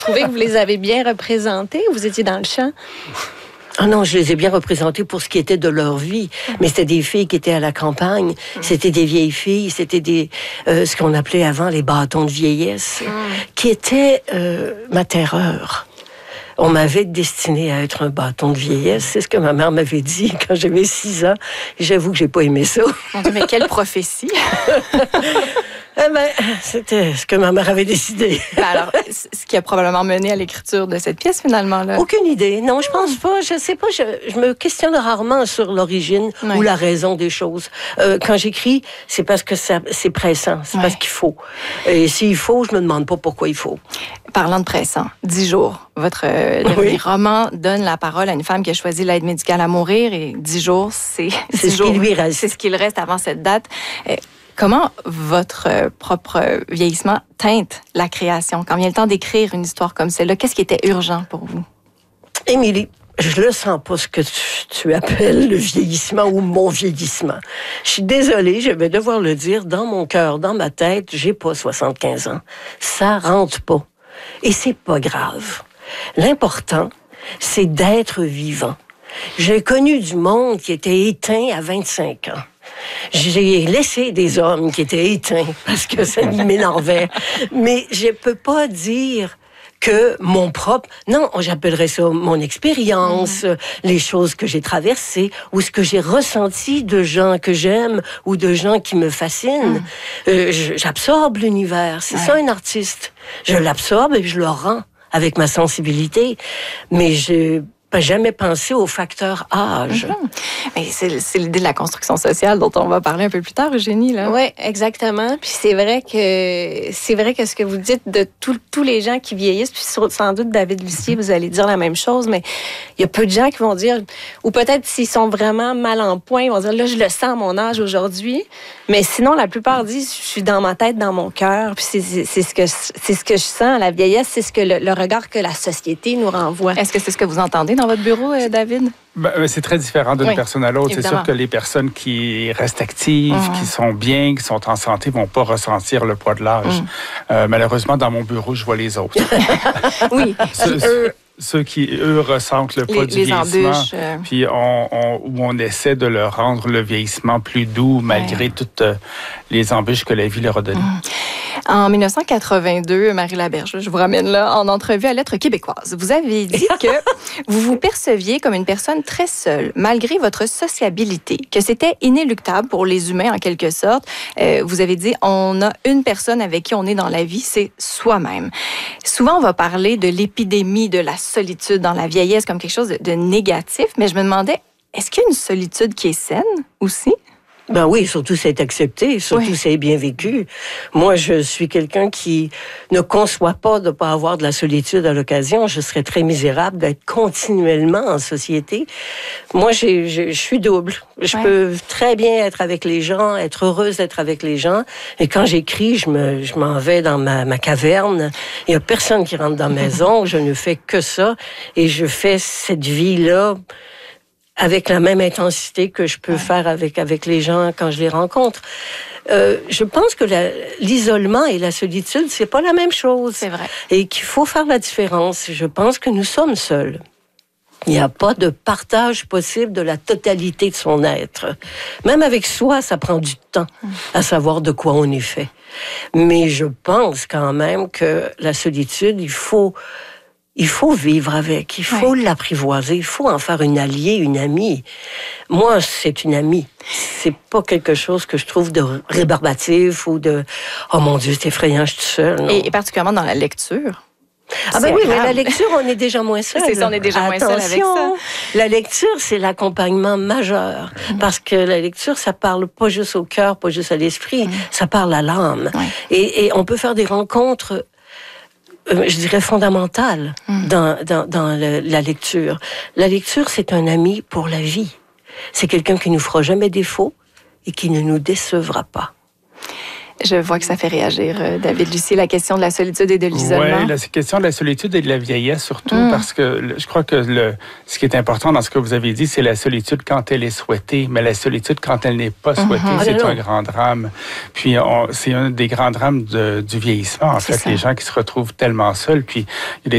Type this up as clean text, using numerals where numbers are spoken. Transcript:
trouvez que vous les avez bien représentés ou vous étiez dans le champ? Ah non, je les ai bien représentées pour ce qui était de leur vie. Mais c'était des filles qui étaient à la campagne. C'était des vieilles filles. C'était ce qu'on appelait avant les bâtons de vieillesse, qui étaient ma terreur. On m'avait destinée à être un bâton de vieillesse. C'est ce que ma mère m'avait dit quand j'avais 6 ans. J'avoue que j'ai pas aimé ça. Mon Dieu, mais quelle prophétie! Eh bien, c'était ce que ma mère avait décidé. Alors, ce qui a probablement mené à l'écriture de cette pièce, finalement, là. Aucune idée. Non, je pense pas. Je sais pas. Je me questionne rarement sur l'origine ou la raison des choses. Quand j'écris, c'est parce que c'est pressant. C'est parce qu'il faut. Et s'il faut, je me demande pas pourquoi il faut. Parlant de pressant, 10 jours. Votre dernier roman donne la parole à une femme qui a choisi l'aide médicale à mourir et 10 jours, c'est ce qui lui reste. C'est ce qu'il reste avant cette date. Comment votre propre vieillissement teinte la création? Quand vient le temps d'écrire une histoire comme celle-là, qu'est-ce qui était urgent pour vous? Émilie, je le sens pas ce que tu appelles le vieillissement ou mon vieillissement. Je suis désolée, je vais devoir le dire, dans mon cœur, dans ma tête, j'ai pas 75 ans. Ça rentre pas. Et c'est pas grave. L'important, c'est d'être vivant. J'ai connu du monde qui était éteint à 25 ans. J'ai laissé des hommes qui étaient éteints parce que ça m'énervait. Mais je peux pas dire que mon propre... Non, j'appellerais ça mon expérience, les choses que j'ai traversées ou ce que j'ai ressenti de gens que j'aime ou de gens qui me fascinent. J'absorbe l'univers. C'est ça, un artiste. Je l'absorbe et je le rends avec ma sensibilité. Mais je... pas jamais pensé au facteur âge. Mais c'est l'idée de la construction sociale dont on va parler un peu plus tard, Eugénie. Oui, exactement. Puis c'est vrai que ce que vous dites de tous les gens qui vieillissent, puis sans doute David Lucier, vous allez dire la même chose, mais il y a peu de gens qui vont dire, ou peut-être s'ils sont vraiment mal en point, ils vont dire, là, je le sens à mon âge aujourd'hui. Mais sinon, la plupart disent, je suis dans ma tête, dans mon cœur. Puis c'est ce que je sens. La vieillesse, c'est ce que le regard que la société nous renvoie. Est-ce que c'est ce que vous entendez dans votre bureau, David? C'est très différent d'une personne à l'autre. C'est sûr que les personnes qui restent actives, qui sont bien, qui sont en santé, vont pas ressentir le poids de l'âge. Malheureusement, dans mon bureau, je vois les autres. Oui. Ceux qui, eux, ressentent le poids du vieillissement, puis où on essaie de leur rendre le vieillissement plus doux, malgré toutes les embûches que la vie leur a données. En 1982, Marie Laberge, je vous ramène là, en entrevue à Lettres québécoises, vous avez dit que vous vous perceviez comme une personne très seule, malgré votre sociabilité, que c'était inéluctable pour les humains, en quelque sorte. Vous avez dit, on a une personne avec qui on est dans la vie, c'est soi-même. Souvent, on va parler de l'épidémie de la solitude dans la vieillesse comme quelque chose de négatif, mais je me demandais, est-ce qu'il y a une solitude qui est saine aussi? Ben oui, surtout c'est accepté, surtout c'est bien vécu. Moi, je suis quelqu'un qui ne conçoit pas de pas avoir de la solitude à l'occasion. Je serais très misérable d'être continuellement en société. Moi, je suis double. Je peux très bien être avec les gens, être heureuse d'être avec les gens. Et quand j'écris, je m'en vais dans ma caverne. Il y a personne qui rentre dans la maison. Je ne fais que ça. Et je fais cette vie-là avec la même intensité que je peux faire avec les gens quand je les rencontre. Je pense que l'isolement et la solitude, c'est pas la même chose. C'est vrai. Et qu'il faut faire la différence. Je pense que nous sommes seuls. Il n'y a pas de partage possible de la totalité de son être. Même avec soi, ça prend du temps à savoir de quoi on est fait. Mais je pense quand même que la solitude, il faut vivre avec, il faut l'apprivoiser, il faut en faire une alliée, une amie. Moi, c'est une amie. C'est pas quelque chose que je trouve de rébarbatif ou de « Oh mon Dieu, c'est effrayant, je suis seule ». Et particulièrement dans la lecture. Ah ben oui, mais la lecture, on est déjà moins seul. C'est ça, on est déjà moins seul avec ça. La lecture, c'est l'accompagnement majeur. Parce que la lecture, ça parle pas juste au cœur, pas juste à l'esprit, ça parle à l'âme. Et on peut faire des rencontres je dirais fondamentale dans la lecture. La lecture, c'est un ami pour la vie. C'est quelqu'un qui nous fera jamais défaut et qui ne nous décevra pas. Je vois que ça fait réagir, David Lucier, la question de la solitude et de l'isolement. Oui, la question de la solitude et de la vieillesse surtout, parce que je crois que ce qui est important dans ce que vous avez dit, c'est la solitude quand elle est souhaitée, mais la solitude quand elle n'est pas souhaitée, c'est un grand drame. Puis c'est un des grands drames du vieillissement, en fait, les gens qui se retrouvent tellement seuls, puis il y a des